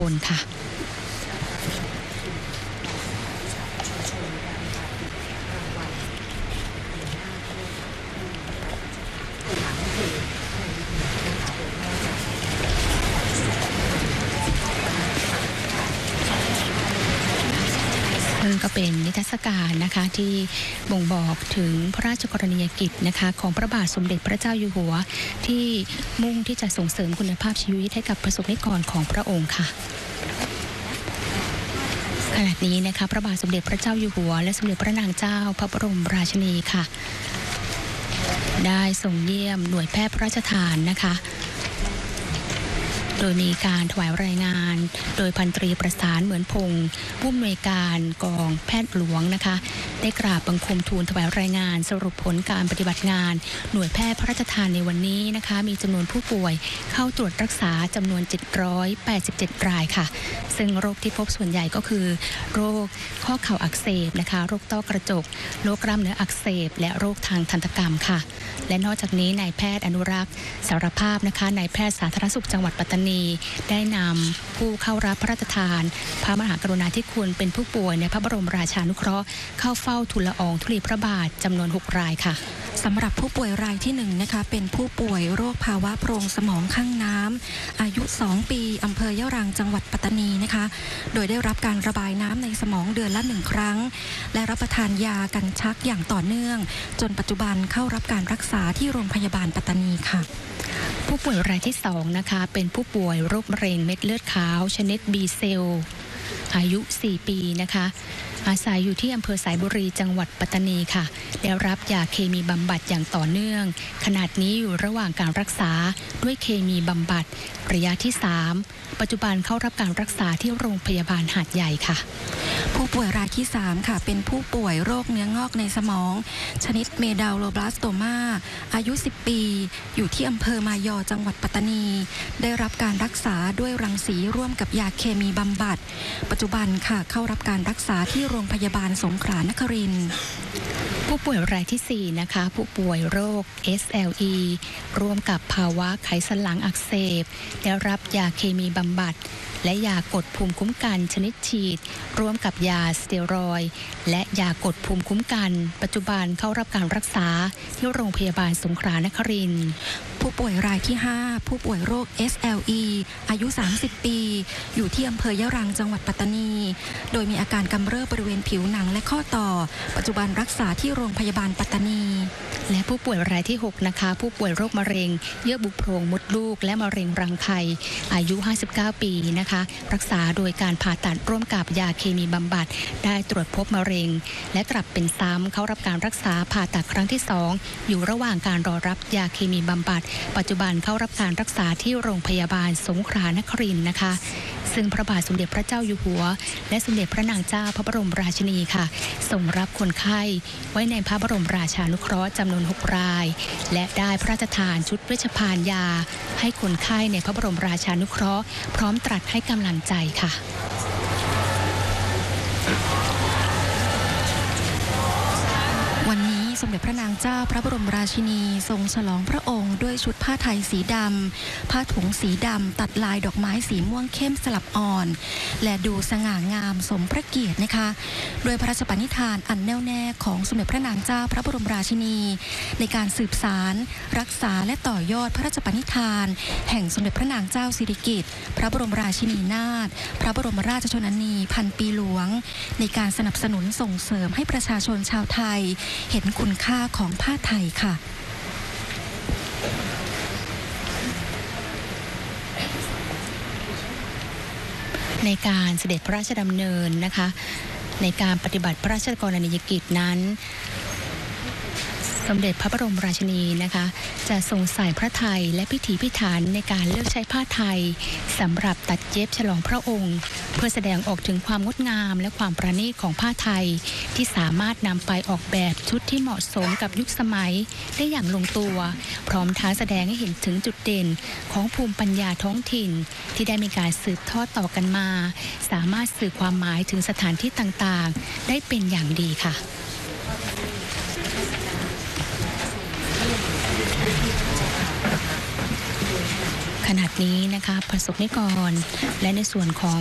นค่ะซึ่งก็เป็นนิทรรศการนะคะที่บ่งบอกถึงพระราชกรณียกิจนะคะของพระบาทสมเด็จพระเจ้าอยู่หัวที่มุ่งที่จะส่งเสริมคุณภาพชีวิตให้กับประสบนิกรของพระองค์ค่ะขณะนี้นะคะพระบาทสมเด็จพระเจ้าอยู่หัวและสมเด็จพระนางเจ้าพระบรมราชินีค่ะได้ส่งเยี่ยมหน่วยแพทย์พระราชทานนะคะโดยมีการถวายรายงานโดยพันตรีประสานเหมือนพงศ์ผู้อำนวยการกองแพทย์หลวงนะคะได้กราบบังคมทูลถวายรายงานสรุปผลการปฏิบัติงานหน่วยแพทย์พระราชทานในวันนี้นะคะมีจำนวนผู้ป่วยเข้าตรวจรักษาจำนวน787รายค่ะซึ่งโรคที่พบส่วนใหญ่ก็คือโรคข้อเข่าอักเสบนะคะโรคต้อกระจกโรคกล้ามเนื้ออักเสบและโรคทางทันตกรรมค่ะและนอกจากนี้นายแพทย์อนุรักษ์สารภาพนะคะนายแพทย์สาธารณสุขจังหวัดปัตตานีได้นำผู้เข้ารับพระราชทานพระมหากรุณาธิคุณเป็นผู้ป่วยในพระบรมราชานุเคราะห์เข้าเฝ้าทูลละอองธุลีพระบาทจำนวน6รายค่ะสำหรับผู้ป่วยรายที่1นะคะเป็นผู้ป่วยโรคภาวะโพรงสมองข้างน้ำอายุ2ปีอำเภอยะรังจังหวัดปัตตานีนะคะโดยได้รับการระบายน้ำในสมองเดือนละ1ครั้งและรับประทานยากันชักอย่างต่อเนื่องจนปัจจุบันเข้ารับการรักษาที่โรงพยาบาลปัตตานีค่ะผู้ป่วยรายที่2นะคะเป็นผู้ป่วยโรคมะเร็งเม็ดเลือดขาวชนิด B เซลล์อายุ4ปีนะคะอาศัยอยู่ที่อำเภอสายบุรีจังหวัดปัตตานีค่ะได้รับยาเคมีบำบัดอย่างต่อเนื่องขณะนี้อยู่ระหว่างการรักษาด้วยเคมีบำบัดระยะที่3ปัจจุบันเข้ารับการรักษาที่โรงพยาบาลหาดใหญ่ค่ะผู้ป่วยรายที่3ค่ะเป็นผู้ป่วยโรคเนื้องอกในสมองชนิดเมดาโลบลาสโตมาอายุ10ปีอยู่ที่อำเภอมายอจังหวัดปัตตานีได้รับการรักษาด้วยรังสีร่วมกับยาเคมีบำบัดปัจจุบันค่ะเข้ารับการรักษาที่โรงพยาบาลสงขลานครินทร์ผู้ป่วยรายที่4นะคะผู้ป่วยโรค SLE ร่วมกับภาวะไขสันหลังอักเสบได้รับยาเคมีบำบัดและยากดภูมิคุ้มกันชนิดฉีดร่วมกับยาสเตียรอยด์และยากดภูมิคุ้มกันปัจจุบันเข้ารับการรักษาที่โรงพยาบาลสงขลานครินทร์ผู้ป่วยรายที่5ผู้ป่วยโรค SLE อายุ30ปีอยู่ที่อำเภอยะรังจังหวัดปัตตานีโดยมีอาการกำเริบบริเวณผิวหนังและข้อต่อปัจจุบันรักษาที่โรงพยาบาลปัตตานีและผู้ป่วยรายที่6นะคะผู้ป่วยโรคมะเร็งเยื่อบุโพรงมดลูกและมะเร็งรังไข่อายุ59ปีนะคะรักษาโดยการผ่าตัดร่วมกับยาเคมีบำบัดได้ตรวจพบมะเร็งและกลับเป็นซ้ำเข้ารับการรักษาผ่าตัดครั้งที่2อยู่ระหว่างการรอรับยาเคมีบำบัดปัจจุบันเข้ารับการรักษาที่โรงพยาบาลสงขลานครินทร์นะคะซึ่งพระบาทสมเด็จพระเจ้าอยู่หัวและสมเด็จพระนางเจ้าพระบรมราชินีค่ะทรงรับคนไข้ไว้ในพระบรมราชานุเคราะห์จำนวน6รายและได้พระราชทานชุดเวชภัณฑ์ยาให้คนไข้ในพระบรมราชานุเคราะห์พร้อมตรัสให้กำลังใจค่ะวันนี้สมเด็จพระนางเจ้าพระบรมราชินีทรงฉลองพระองค์ด้วยชุดผ้าไทยสีดำผ้าถุงสีดำตัดลายดอกไม้สีม่วงเข้มสลับอ่อนและดูสง่างามสมพระเกียรตินะคะโดยพระราชปณิธานอันแน่วแน่ของสมเด็จพระนางเจ้าพระบรมราชินีในการสืบสารรักษาและต่อยอดพระราชปณิธานแห่งสมเด็จพระนางเจ้าสิริกิติ์พระบรมราชินีนาถพระบรมราชชนนีพันปีหลวงในการสนับสนุนส่งเสริมให้ประชาชนชาวไทยเห็นคุณค่าของผ้าไทยค่ะในการเสด็จพระราชดำเนินนะคะในการปฏิบัติพระราชกรณียกิจนั้นสมเด็จพระบรมราชินีนะคะจะทรงใส่พระไทยและพิถีพิถันในการเลือกใช้ผ้าไทยสำหรับตัดเย็บฉลองพระองค์เพื่อแสดงออกถึงความงดงามและความประณีตของผ้าไทยที่สามารถนำไปออกแบบชุดที่เหมาะสมกับยุคสมัยได้อย่างลงตัวพร้อมทั้งแสดงให้เห็นถึงจุดเด่นของภูมิปัญญาท้องถิ่นที่ได้มีการสืบทอดต่อกันมาสามารถสื่อความหมายถึงสถานที่ต่างๆได้เป็นอย่างดีค่ะ ขขณะนี้นะคะประสบนิกรและในส่วนของ